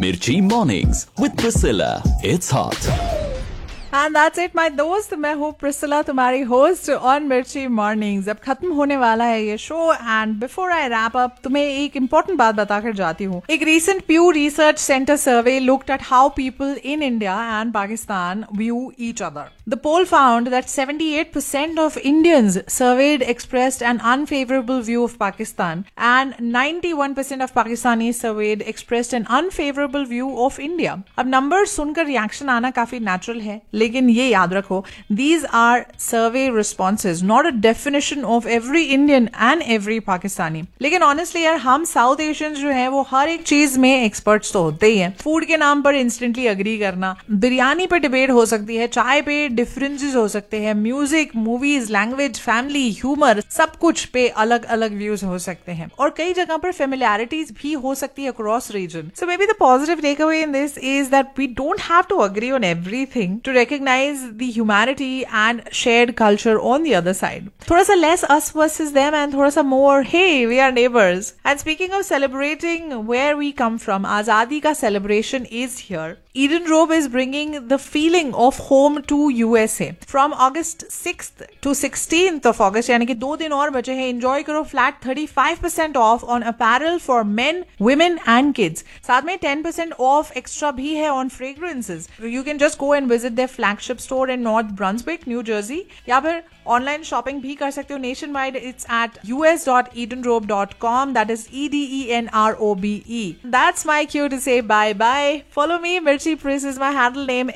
Mirchi Mornings with Priscilla. It's hot. And that's it, my दोस्त. मैं हूँ Priscilla, तुम्हारी होस्ट ऑन मिर्ची मॉर्निंग्स. अब खत्म होने वाला है ये show and before I wrap up तुम्हें एक इम्पोर्टेंट बात बताकर जाती हूँ. एक recent Pew Research Center survey looked at how people in India and Pakistan view each other. The poll found that 78% of Indians surveyed expressed an unfavorable view of Pakistan and 91% of Pakistanis surveyed expressed an unfavorable view of India. अब numbers सुनकर reaction आना काफी natural है, लेकिन ये याद रखो, these are survey responses, not a definition of every Indian and every Pakistani. लेकिन honestly यार, हम South Asians जो हैं वो हर एक चीज में experts तो होते ही हैं. फूड के नाम पर instantly agree करना, बिरयानी पे डिबेट हो सकती है, चाय पे डिफरेंसेस हो सकते हैं, music, movies, language, family, humour, सब कुछ पे अलग अलग व्यूज हो सकते हैं और कई जगह पर फेमिलियरिटीज भी हो सकती है across reason. So may be the positive take away in this is that we don't have to agree on everything to recognize the humanity and shared culture on the other side. थोड़ा सा less us versus them and थोड़ा सा more hey we are neighbors. And speaking of celebrating where we come from, Azadi ka celebration is here. Eden Robe is bringing the feeling of home to USA. From August 6th to 16th of August, यानी कि 2 दिन और बचे हैं. Enjoy करो flat 35% off on apparel for men, women and kids. साथ में 10% off extra भी है on fragrances. You can just go and visit their flagship store in North Brunswick, New Jersey. या फिर ऑनलाइन शॉपिंग भी कर सकते हो nation wide. It's eight us.edenrobe.com. That is EDENROBE. That's my Q to से bye bye. Follow me, Mirchi Pris is my handle name,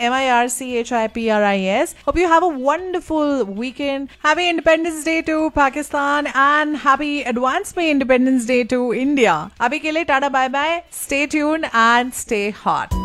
MIRCHIPRIS. Hope you have a wonderful weekend. Happy Independence Day to Pakistan and happy Advance May Independence Day to India. अभी के लिए tata bye bye. Stay tuned and stay hot.